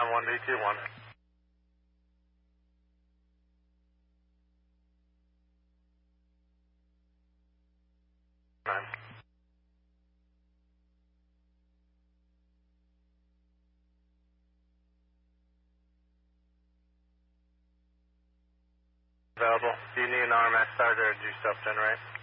on 1D21. Nine. Available. Do you need an RMS start or do you self-generate?